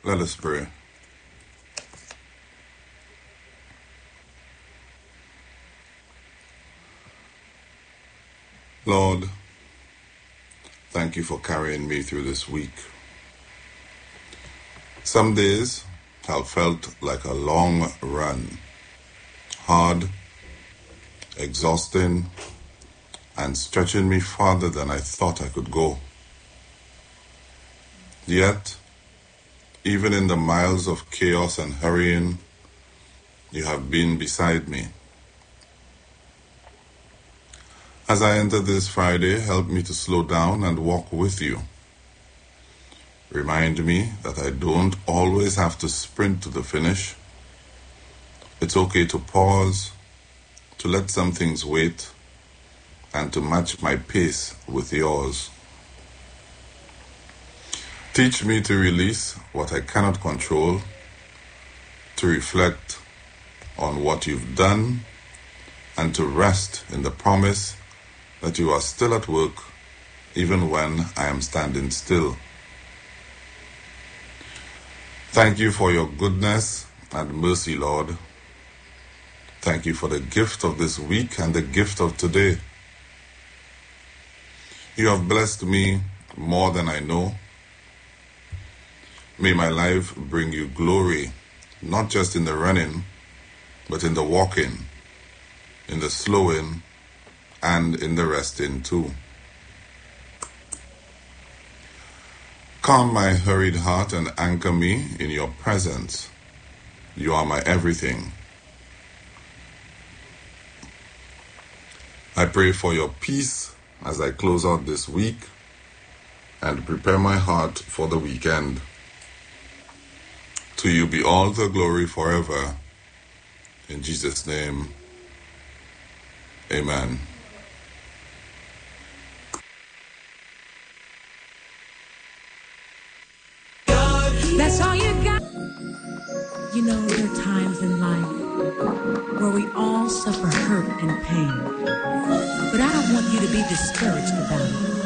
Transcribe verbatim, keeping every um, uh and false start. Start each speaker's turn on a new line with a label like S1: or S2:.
S1: Let us pray. Lord, thank you for carrying me through this week. Some days have felt like a long run, hard, exhausting, and stretching me farther than I thought I could go. Yet, even in the miles of chaos and hurrying, you have been beside me. As I enter this Friday, help me to slow down and walk with you. Remind me that I don't always have to sprint to the finish. It's okay to pause, to let some things wait, and to match my pace with yours. Teach me to release what I cannot control, to reflect on what you've done, and to rest in the promise that you are still at work even when I am standing still. Thank you for your goodness and mercy, Lord. Thank you for the gift of this week and the gift of today. You have blessed me more than I know. May my life bring you glory, not just in the running, but in the walking, in the slowing, and in the resting too. Calm my hurried heart and anchor me in your presence. You are my everything. I pray for your peace as I close out this week and prepare my heart for the weekend. To you be all the glory forever. In Jesus' name, amen.
S2: That's all you got. You know, there are times in life where we all suffer hurt and pain. But I don't want you to be discouraged about it.